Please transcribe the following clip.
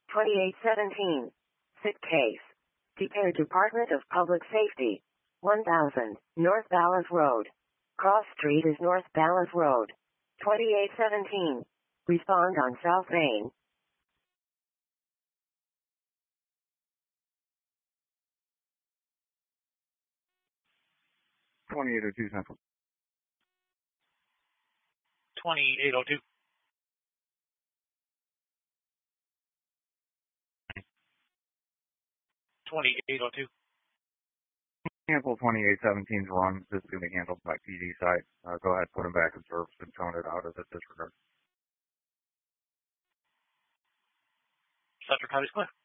2817. Sit case. Decatur Department of Public Safety. 1000, North Ballas Road. Cross Street is North Ballas Road. 2817. Respond on South Main. 2802 Central. 2802. 2802. Cancel 2817's runs. This is going to be handled by PD site. Go ahead, put them back in service and tone it out as a disregard. Sector code is clear.